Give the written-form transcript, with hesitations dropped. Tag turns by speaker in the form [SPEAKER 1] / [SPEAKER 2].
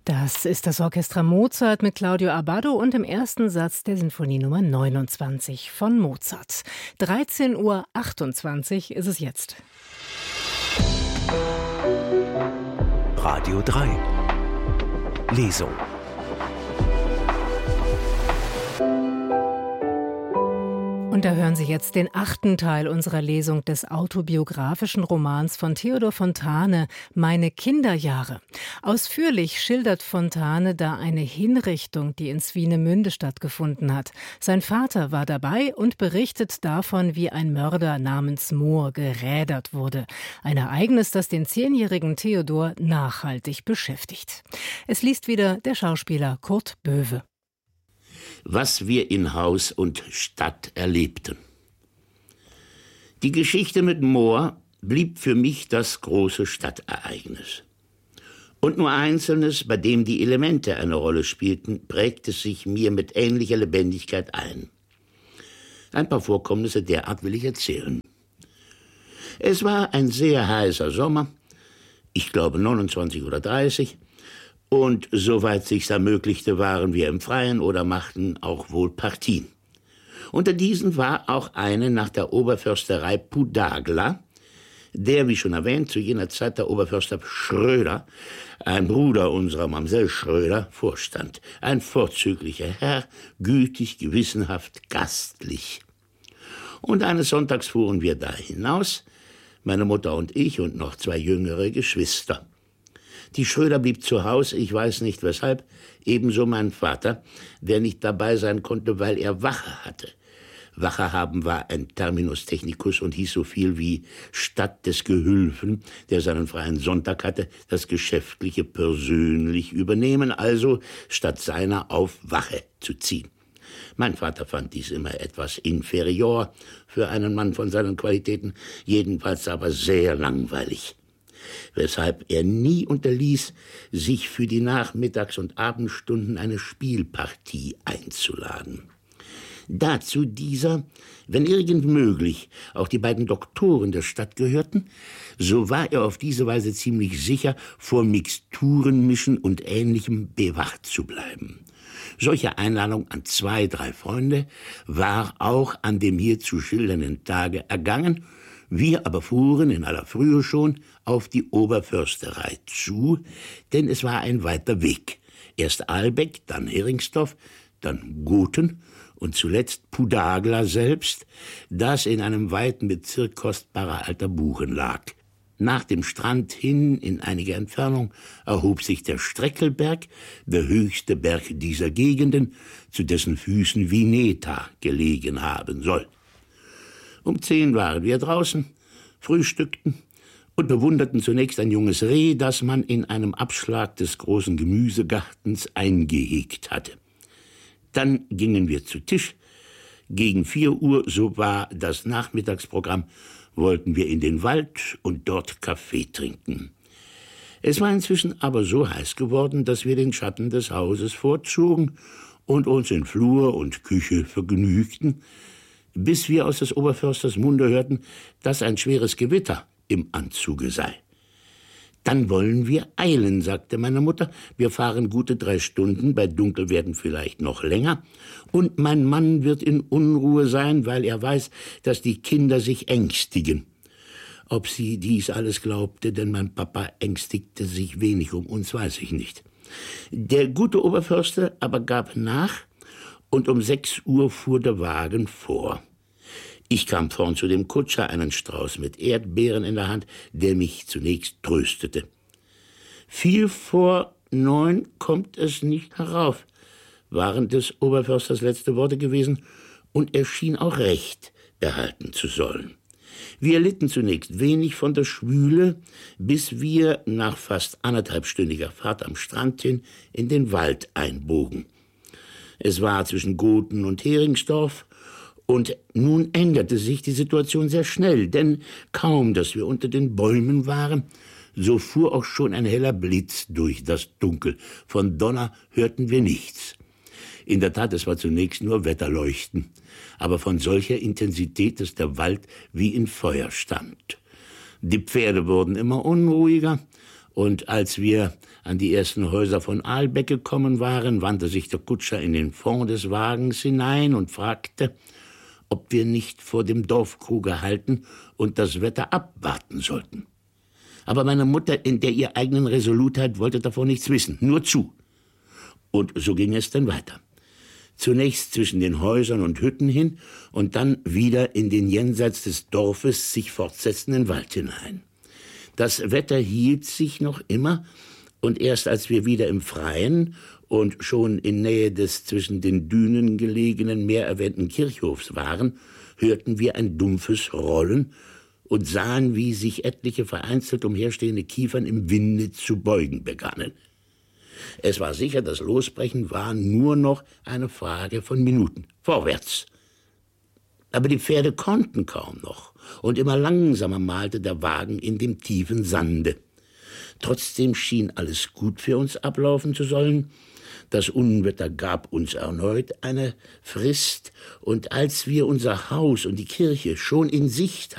[SPEAKER 1] Das ist das Orchestra Mozart mit Claudio Abbado und im ersten Satz der Sinfonie Nummer 29 von Mozart. 13:28 Uhr ist es jetzt.
[SPEAKER 2] Radio 3 Lesung.
[SPEAKER 1] Und da hören Sie jetzt den 8. Teil unserer Lesung des autobiografischen Romans von Theodor Fontane, Meine Kinderjahre. Ausführlich schildert Fontane da eine Hinrichtung, die in Swinemünde stattgefunden hat. Sein Vater war dabei und berichtet davon, wie ein Mörder namens Mohr gerädert wurde. Ein Ereignis, das den 10-jährigen Theodor nachhaltig beschäftigt. Es liest wieder der Schauspieler Kurt Böwe.
[SPEAKER 3] Was wir in Haus und Stadt erlebten. Die Geschichte mit Mohr blieb für mich das große Stadtereignis. Und nur Einzelnes, bei dem die Elemente eine Rolle spielten, prägte sich mir mit ähnlicher Lebendigkeit ein. Ein paar Vorkommnisse derart will ich erzählen. Es war ein sehr heißer Sommer, ich glaube 29 oder 30, und soweit sich's ermöglichte, waren wir im Freien oder machten auch wohl Partien. Unter diesen war auch eine nach der Oberförsterei Pudagla, der, wie schon erwähnt, zu jener Zeit der Oberförster Schröder, ein Bruder unserer Mamsell Schröder, vorstand. Ein vorzüglicher Herr, gütig, gewissenhaft, gastlich. Und eines Sonntags fuhren wir da hinaus, meine Mutter und ich und noch 2 jüngere Geschwister. Die Schröder blieb zu Hause, ich weiß nicht weshalb, ebenso mein Vater, der nicht dabei sein konnte, weil er Wache hatte. Wache haben war ein Terminus technicus und hieß so viel wie statt des Gehülfen, der seinen freien Sonntag hatte, das Geschäftliche persönlich übernehmen, also statt seiner auf Wache zu ziehen. Mein Vater fand dies immer etwas inferior für einen Mann von seinen Qualitäten, jedenfalls aber sehr langweilig, weshalb er nie unterließ, sich für die Nachmittags- und Abendstunden eine Spielpartie einzuladen. Dazu dieser, wenn irgend möglich, auch die beiden Doktoren der Stadt gehörten, so war er auf diese Weise ziemlich sicher, vor Mixturenmischen und Ähnlichem bewacht zu bleiben. Solche Einladung an 2, 3 Freunde war auch an dem hier zu schildernden Tage ergangen. Wir aber fuhren in aller Frühe schon auf die Oberförsterei zu, denn es war ein weiter Weg. Erst Albeck, dann Heringsdorf, dann Gothen und zuletzt Pudagla selbst, das in einem weiten Bezirk kostbarer alter Buchen lag. Nach dem Strand hin, in einiger Entfernung, erhob sich der Streckelberg, der höchste Berg dieser Gegenden, zu dessen Füßen Vineta gelegen haben soll. Um 10 waren wir draußen, frühstückten und bewunderten zunächst ein junges Reh, das man in einem Abschlag des großen Gemüsegartens eingehegt hatte. Dann gingen wir zu Tisch. Gegen 4 Uhr, so war das Nachmittagsprogramm, wollten wir in den Wald und dort Kaffee trinken. Es war inzwischen aber so heiß geworden, dass wir den Schatten des Hauses vorzogen und uns in Flur und Küche vergnügten, bis wir aus des Oberförsters Munde hörten, dass ein schweres Gewitter im Anzuge sei. »Dann wollen wir eilen«, sagte meine Mutter. »Wir fahren gute 3 Stunden, bei Dunkel werden vielleicht noch länger. Und mein Mann wird in Unruhe sein, weil er weiß, dass die Kinder sich ängstigen.« Ob sie dies alles glaubte, denn mein Papa ängstigte sich wenig um uns, weiß ich nicht. Der gute Oberförster aber gab nach, und um 6 Uhr fuhr der Wagen vor. Ich kam vorn zu dem Kutscher, einen Strauß mit Erdbeeren in der Hand, der mich zunächst tröstete. Viel vor 9 kommt es nicht herauf, waren des Oberförsters letzte Worte gewesen, und er schien auch recht behalten zu sollen. Wir litten zunächst wenig von der Schwüle, bis wir nach fast 1,5-stündiger Fahrt am Strand hin in den Wald einbogen. Es war zwischen Gothen und Heringsdorf, und nun änderte sich die Situation sehr schnell, denn kaum, dass wir unter den Bäumen waren, so fuhr auch schon ein heller Blitz durch das Dunkel. Von Donner hörten wir nichts. In der Tat, es war zunächst nur Wetterleuchten, aber von solcher Intensität, dass der Wald wie in Feuer stand. Die Pferde wurden immer unruhiger, Und als wir an die ersten Häuser von Ahlbeck gekommen waren, wandte sich der Kutscher in den Fond des Wagens hinein und fragte, ob wir nicht vor dem Dorfkruge halten und das Wetter abwarten sollten. Aber meine Mutter in der ihr eigenen Resolutheit wollte davon nichts wissen, nur zu. Und so ging es dann weiter. Zunächst zwischen den Häusern und Hütten hin und dann wieder in den jenseits des Dorfes sich fortsetzenden Wald hinein. Das Wetter hielt sich noch immer, und erst als wir wieder im Freien und schon in Nähe des zwischen den Dünen gelegenen mehr erwähnten Kirchhofs waren, hörten wir ein dumpfes Rollen und sahen, wie sich etliche vereinzelt umherstehende Kiefern im Winde zu beugen begannen. Es war sicher, das Losbrechen war nur noch eine Frage von Minuten. Vorwärts! Aber die Pferde konnten kaum noch, und immer langsamer malte der Wagen in dem tiefen Sande. Trotzdem schien alles gut für uns ablaufen zu sollen. Das Unwetter gab uns erneut eine Frist, und als wir unser Haus und die Kirche schon in Sicht